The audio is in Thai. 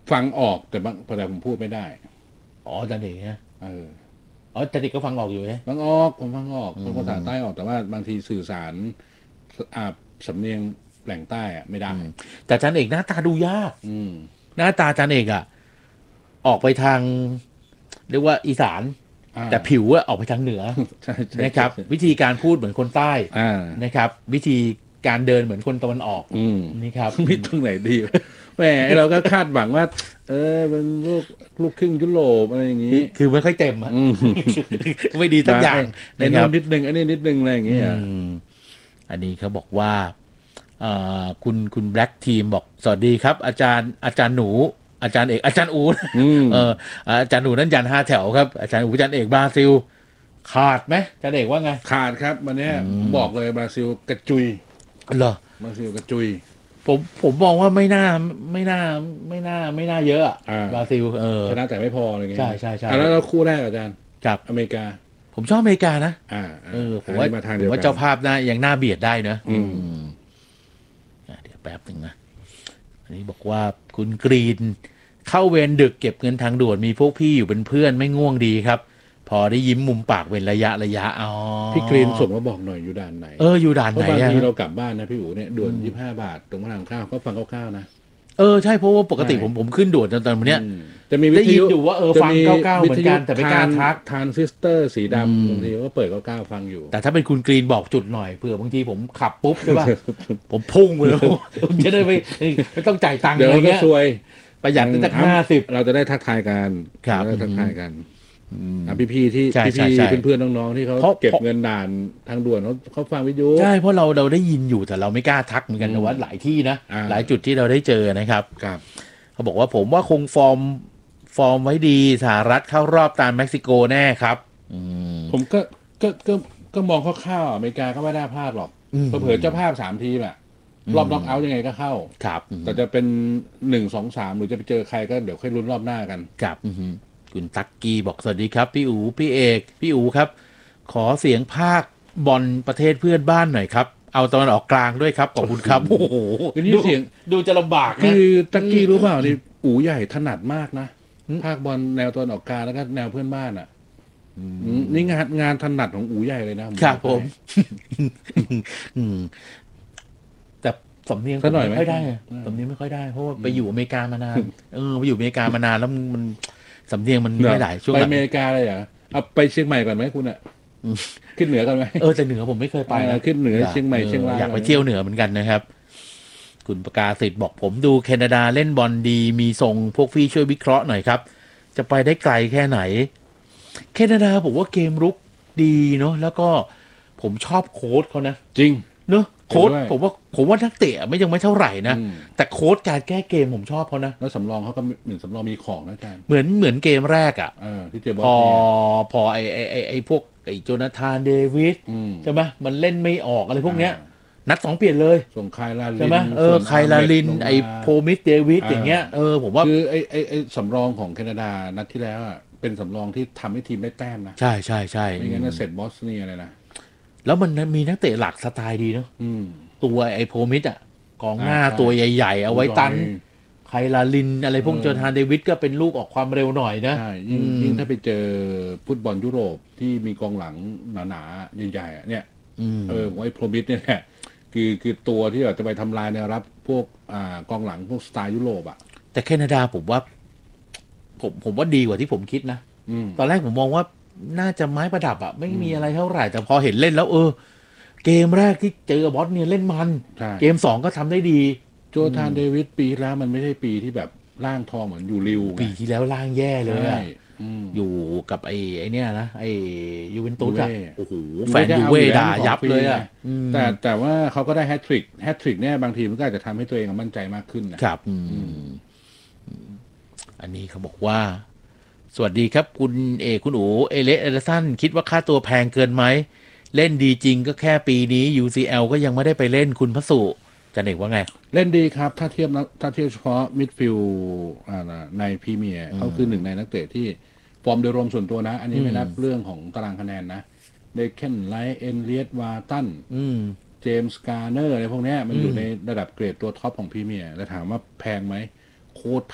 ฟังออกแต่ผมพูดไม่ได้อ๋ออาจารย์เอกนะเอออ๋ออาจารย์เอกก็ฟังออกอยู่ไหมฟังออกผมฟังออกอืคนภาษาใต้มออกแต่ว่าบางทีสื่อสารอ่าสำเนียงแหล่งใต้อะไม่ได้อืมแต่อาจารย์เอกหน้าตาดูยากอืมหน้าตาอาจารย์เอกอะออกไปทางเรียกว่าอีสานแต่ผิวอะออกไปทางเหนือใช่ใช่นะครับใช่ใช่วิธีการพูดเหมือนคนใต้อ่านะครับวิธีการเดินเหมือนคนตะวันออกอืมนี่ครับมีตรงไหนดีวะแหมไอ้เราก็คาดหวังว่าเป็นลูกครึ่งยุโรปอะไรอย่างนี้คือไม่ค่อยเต็มอะอืมไม่ดีสักอย่างไอ้นะครับนู่นนิดนึงไอ้นี่นิดนึงอะไรอย่างอืเงี้ยมอันนี้เขาบอกว่าคุณแบล็กทีมบอกสวัสดีครับ อาจารย์หนูอาจารย์เอกอาจารย์อูอืมเอออาจารย์หนูนั่นยัน5 แถวครับอาจารย์อูอาจารย์เอกบราซิลขาดไหมอาจารย์เอกว่าไงขาดครับวันนี้ผมบอกเลยบราซิลกระจุยเหรอบราซิลกระจุยผมมองว่าไม่น่าเยอะอะอ่าบราซิลชนะแต่ไม่พออะไรเงี้ยใช่แล้วเราคู่แรกอาจารย์ครับอเมริกาผมชอบอเมริกานะผมว่าอันนี้มาทางเดียวกันเจ้าภาพยังน่าเบียดได้เนอะอืมเดี๋ยวแป๊บหนึ่งนะ อันนี้บอกว่าคุณกรีนเข้าเวรดึกเก็บเงินทางด่วนมีพวกพี่อยู่เป็นเพื่อนไม่ง่วงดีครับ พอได้ยิ้มมุมปากเป็นระยะอ๋อพี่กรีนส่งมาบอกหน่อยอยู่ด่านไหนอยู่ด่านไหนเพราะบางอะทีเรากลับบ้านนะพี่อู๋เนี่ยด่วน25 บาทตรงพระราม9ก็ฟังคร่าวๆนะใช่เพราะว่าปกติใช่ผมขึ้นด่วนตอนเนี้ยจะมีวิได้ทยุยินอยู่ว่าจะฟังมีเก้าๆเหมือนกันแต่ไม่กล้าทักทานซิสเตอร์สีดำบางทีก็เปิด99ฟังอยู่แต่ถ้าเป็นคุณกรีนบอกจุดหน่อยเผื่อบางทีผมขับปุ๊บใช่ป่ะผมพุ่งไปเลยผมจะได้ไม่ต้องจ่ายตังค์เดี๋ยวอะไรก็เงี้ยซวยประหยัดได้สัก50 เราจะได้ทักทายกันครับเราได้ทักทายกันพี่ๆที่ใช่ใช่พี่ใช่ๆเพื่อนๆน้องๆที่เขาเพราะเก็บเงินด่านทางด่วนเขาฟังวิทยุใช่เพราะเราได้ยินอยู่แต่เราไม่กล้าทักเหมือนกันแต่ว่าหลายที่นะหลายจุดที่เราได้เจอนะครับครับเขาบอกว่าผมว่าคงฟอร์มไว้ดีสหรัฐเข้ารอบตามเม็กซิโกแน่ครับอืมผมก็มองคร่าวๆอเมริกาก็ไม่ได้พลาดหรอกเผลอๆเจ้าภาพ3 ทีมอะรอบน็อกเอาท์ยังไงก็เข้าครับแต่จะเป็น1 2 3หรือจะไปเจอใครก็เดี๋ยวค่อยลุ้นรอบหน้ากันครับคุณตักกี้บอกสวัสดีครับพี่อูพี่เอกพี่อูครับขอเสียงภาคบอลประเทศเพื่อนบ้านหน่อยครับเอาตะวันออกกลางด้วยครับขอบคุณครับโอ้โหคือนี่เสียงดูจะลำบากคืนะอตักกี้รู้เปล่านี่อู๋ใหญ่ถนัดมากนะภาคบอลแนวตะวันออกกลางแล้วก็แนวเพื่อนบ้านอ่ะนี่งานถนัดของอู๋ใหญ่เลยนะครับผมอืมแต่สำเนียงสักหน่อยไหมไม่ค่อยได้สำเนียงไม่ค่อยได้เพราะว่าไปอยู่อเมริกามานานไปอยู่อเมริกามานานแล้วมันสำเนียงมันไม่ได้ช่วงไปหลังอเมริกาเลยเหรอเอาไปเชียงใหม่ก่อนไหมคุณอ่ะขึ้นเหนือก่อนไหมแต่เหนือผมไม่เคยไปนะขึ้นเหนือเชียงใหม่เชียงรายอยากไปเที่ยวเหนือเหมือนกันนะครับ คุณประกาศสิทธิ์บอกผมดูแคนาดาเล่นบอลดีมีทรงพวกพี่ช่วยวิเคราะห์หน่อยครับ จะไปได้ไกลแค่ไหนแคนาดาผมว่าเกมรุกดีเนาะแล้วก็ผมชอบโค้ชเขานะจริงเนอะโค้ชด้วยผมว่านักเตะไม่เท่าไหร่นะแต่โค้ชการแก้เกมผมชอบเขานะแล้วสำรองเขาก็เหมือนสำรองมีของนะอาจารย์เหมือนเกมแรกอ่ะที่เจอบอพอสเนี่ยพอไอพวกไอโจนาธานเดวิสใช่ไหมมันเล่นไม่ออกอะไรพวกเนี้ยนัด2เปลี่ยนเลยส่งคายลาลินใช่ไหมไคลาลินไอโพมิสเดวิสอย่างเงี้ยผมว่าคือไอสำรองของแคนาดานัดที่แล้วอ่ะเป็นสำรองที่ทำให้ทีมได้แต้มนะใช่ไม่งั้นเสร็จบอสเนี่ยเลยนะแล้วมันมีนักเตะหลักสไตล์ดีเนาะตัวไอโพมิสอ่ะกองหน้าตัวใหญ่ๆเอาไว้ตันไคลาลินอะไรพวกโจนาธานเดวิสก็เป็นลูกออกความเร็วหน่อยนะใช่ยิ่งถ้าไปเจอฟุตบอลยุโรปที่มีกองหลังหนาๆใหญ่ๆเนี่ยไอ้โพมิสเนี่ยแหละคือตัวที่แบบจะไปทำลายแนวรับพวกกองหลังพวกสไตล์ยุโรปอ่ะแต่แคนาดาผมว่าดีกว่าที่ผมคิดนะตอนแรกผมมองว่าน่าจะไม้ประดับอ่ะไม่มีอะไรเท่าไหร่แต่พอเห็นเล่นแล้วเกมแรกที่เจอบอสเนี่ยเล่นมันเกม2ก็ทำได้ดีโจธานเดวิสปีแล้วมันไม่ใช่ปีที่แบบร่างทองเหมือนอยู่ริวปีที่แล้วร่างแย่เลยอะอยู่กับไอ้เนี่ยนะไอ้ยูเวนตุสอะโอ้โหแฟนยูเว่ด่ายับเลยอะแต่ว่าเขาก็ได้แฮตทริกเนี่ยบางทีมันก็อาจจะทำให้ตัวเองมั่นใจมากขึ้นนะครับอันนี้เขาบอกว่าสวัสดีครับคุณคุณอู๋เอเลสเอเดสันคิดว่าค่าตัวแพงเกินไหมเล่นดีจริงก็แค่ปีนี้ UCL ก็ยังไม่ได้ไปเล่นคุณพระสุจันเอกว่าไงเล่นดีครับถ้าเทียบเฉพาะมิดฟิลด์ในพรีเมียร์เขาคือหนึ่งในนักเตะที่ฟอร์มโดยรวมส่วนตัวนะ อันนี้ไม่นับเรื่องของตารางคะแนนนะเดคเคนไลท์เอนเลียตวาตันเจมส์การ์เนอร์อะไรพวกนี้มันอยู่ในระดับเกรดตัวท็อปของพรีเมียร์แล้วถามว่าแพงไหมโคตร